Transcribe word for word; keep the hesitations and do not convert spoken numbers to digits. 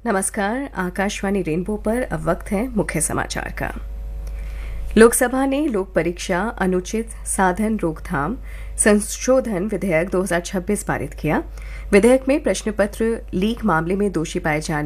नमस्कार। आकाशवाणी रेनबो पर अब वक्त है मुख्य समाचार का। लोकसभा ने लोक परीक्षा अनुचित साधन रोकथाम संशोधन विधेयक दो हज़ार छब्बीस पारित किया। विधेयक में प्रश्न पत्र लीक मामले में दोषी पाए जाने